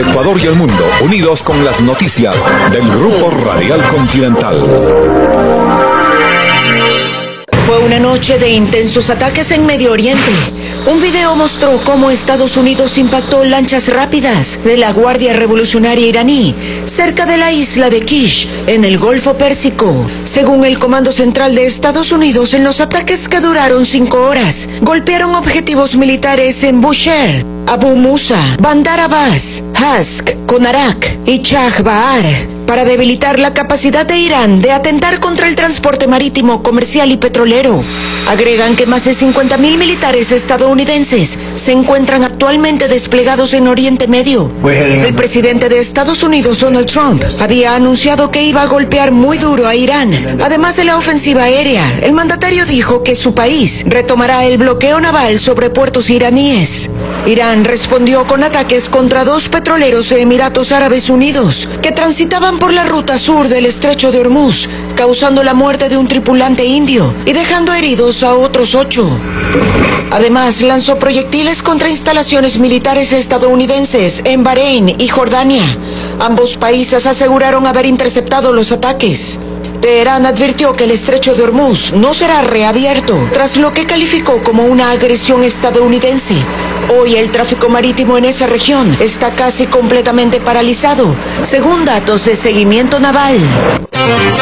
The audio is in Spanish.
Ecuador y el mundo, unidos con las noticias del Grupo Radial Continental. Fue una noche de intensos ataques en Medio Oriente. Un video mostró cómo Estados Unidos impactó lanchas rápidas de la Guardia Revolucionaria iraní cerca de la isla de Kish, en el Golfo Pérsico. Según el Comando Central de Estados Unidos, en los ataques que duraron 5 horas, golpearon objetivos militares en Bushehr, Abu Musa, Bandar Abbas, Hask, Konarak y Chah Bahar, para debilitar la capacidad de Irán de atentar contra el transporte marítimo, comercial y petrolero. Agregan que más de 50.000 militares estadounidenses se encuentran actualmente desplegados en Oriente Medio. El presidente de Estados Unidos, Donald Trump, había anunciado que iba a golpear muy duro a Irán. Además de la ofensiva aérea, el mandatario dijo que su país retomará el bloqueo naval sobre puertos iraníes. Irán respondió con ataques contra 2 petroleros de Emiratos Árabes Unidos que transitaban por la ruta sur del estrecho de Hormuz, causando la muerte de un tripulante indio y dejando heridos a otros 8. Además, lanzó proyectiles contra instalaciones militares estadounidenses en Bahrein y Jordania. Ambos países aseguraron haber interceptado los ataques. Teherán advirtió que el estrecho de Hormuz no será reabierto, tras lo que calificó como una agresión estadounidense. Hoy el tráfico marítimo en esa región está casi completamente paralizado, según datos de seguimiento naval.